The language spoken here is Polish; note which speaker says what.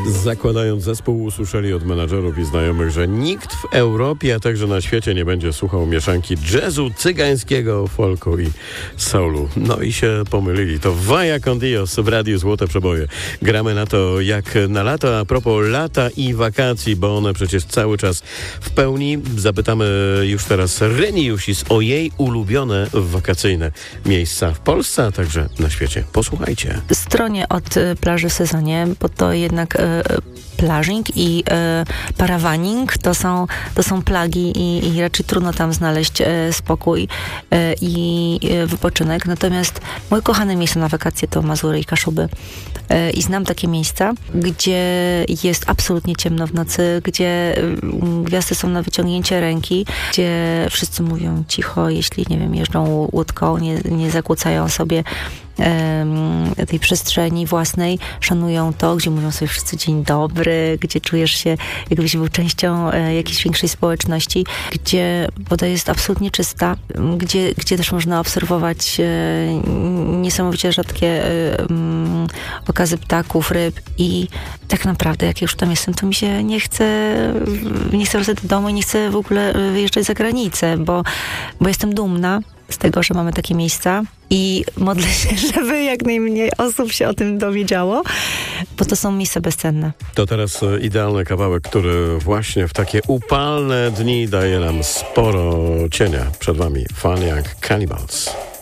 Speaker 1: Zakładając zespół, usłyszeli od menadżerów i znajomych, że nikt w Europie, a także na świecie nie będzie słuchał mieszanki jazzu, cygańskiego, folku i soulu. No i się pomylili. To Vaya con Dios w Radiu Złote Przeboje. Gramy na to jak na lato. A propos lata i wakacji, bo one przecież cały czas w pełni. Zapytamy już teraz Reni Jusis o jej ulubione wakacyjne miejsca w Polsce, a także na świecie. Posłuchajcie.
Speaker 2: Stronie od plaży w sezonie, bo to jednak plażing i parawaning to są plagi i raczej trudno tam znaleźć spokój i wypoczynek. Natomiast moje kochane miejsce na wakacje to Mazury i Kaszuby. I znam takie miejsca, gdzie jest absolutnie ciemno w nocy, gdzie gwiazdy są na wyciągnięcie ręki, gdzie wszyscy mówią cicho, jeśli, nie wiem, jeżdżą łódką, nie zakłócają sobie tej przestrzeni własnej, szanują to, gdzie mówią sobie wszyscy dzień dobry, gdzie czujesz się, jakbyś był częścią jakiejś większej społeczności, gdzie woda jest absolutnie czysta, gdzie też można obserwować niesamowicie rzadkie okazy ptaków, ryb i tak naprawdę, jak już tam jestem, to mi się nie chce wracać do domu i nie chcę w ogóle wyjeżdżać za granicę, bo jestem dumna z tego, że mamy takie miejsca i modlę się, żeby jak najmniej osób się o tym dowiedziało, bo to są miejsca bezcenne.
Speaker 1: To teraz idealny kawałek, który właśnie w takie upalne dni daje nam sporo cienia. Przed wami Fun jak Cannibals.